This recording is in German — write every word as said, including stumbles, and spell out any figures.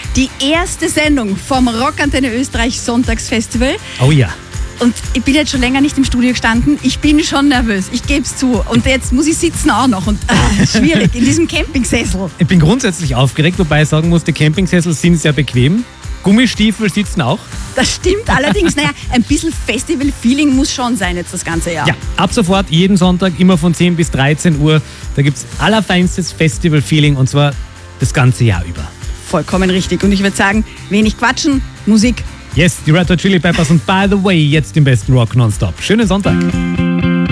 Die erste Sendung vom Rockantenne Österreich Sonntagsfestival. Oh ja. Und ich bin jetzt schon länger nicht im Studio gestanden. Ich bin schon nervös, ich gebe es zu. Und jetzt muss ich sitzen auch noch. Und äh, schwierig, in diesem Campingsessel. Ich bin grundsätzlich aufgeregt, wobei ich sagen muss, die Campingsessel sind sehr bequem. Gummistiefel sitzen auch. Das stimmt allerdings. Naja, ein bisschen Festival-Feeling muss schon sein jetzt das ganze Jahr. Ja, ab sofort jeden Sonntag immer von zehn bis dreizehn Uhr. Da gibt es allerfeinstes Festival-Feeling und zwar das ganze Jahr über. Vollkommen richtig. Und ich würde sagen, wenig quatschen, Musik. Yes, die Red Hot Chili Peppers und by the way, jetzt den besten Rock nonstop. Schönen Sonntag.